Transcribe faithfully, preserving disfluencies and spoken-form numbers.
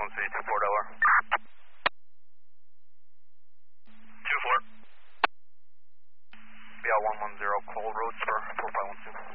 one three two four Delaware. two four. B L one one zero, cold roads for four five one two.